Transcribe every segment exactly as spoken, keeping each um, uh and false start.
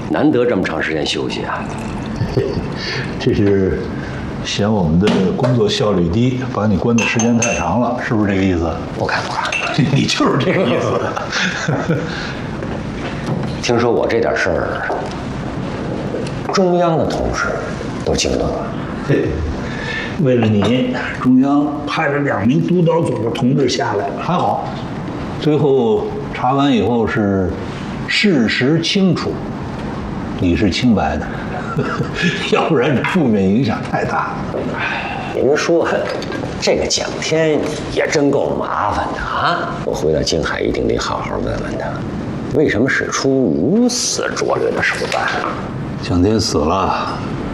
难得这么长时间休息啊。 这是嫌我们的工作效率低，把你关的时间太长了，是不是这个意思？ 不看不看， 你就是这个意思。 听说我这点事儿，中央的同志都惊动了。 嘿，为了你，中央派了两名督导组的同志下来，还好，最后查完以后是事实清楚，你是清白的，要不然这负面影响太大了。 您说，这个蒋天也真够麻烦的啊！我回到京海一定得好好问问他，为什么使出如此拙劣的手段啊？ 蒋天死了。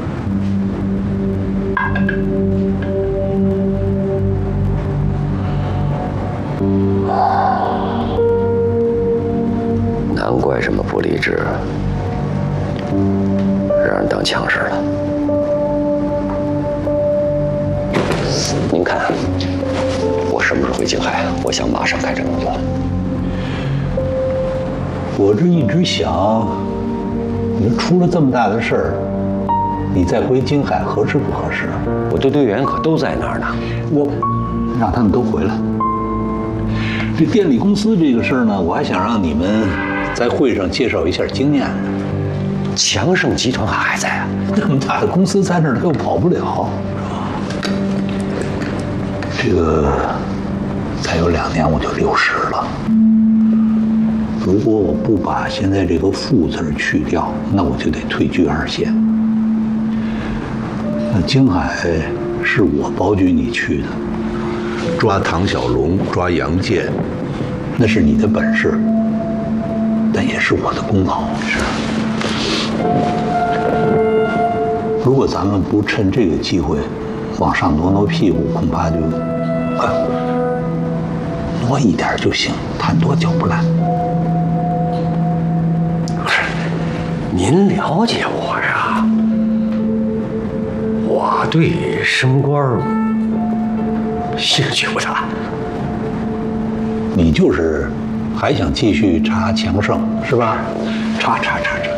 难怪这么不理智，让人当枪使了。您看，我什么时候回京海？我想马上开展工作。 我这一直想，你说出了这么大的事儿，你再回京海合适不合适？ 我的队员可都在那儿呢。 我让他们都回来。这电力公司这个事儿呢，我还想让你们在会上介绍一下经验。 强盛集团还在啊？ 那么大的公司在那儿，他又跑不了。这个再有两年我就六十了。如果我不把现在这个“副”字去掉，那我就得退居二线。那京海是我保举你去的，抓唐小龙，抓杨健，那是你的本事，但也是我的功劳。是。如果咱们不趁这个机会往上挪挪屁股，恐怕就，啊，挪一点就行，贪多嚼不烂。 不是，您了解我呀？我对升官兴趣不大。 你就是还想继续查强盛是吧？查查查查查。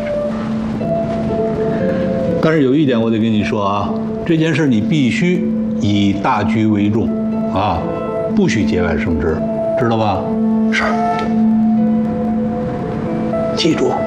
但是有一点我得跟你说啊，这件事你必须以大局为重啊，不许节外生枝，知道吧？ 是。 记住。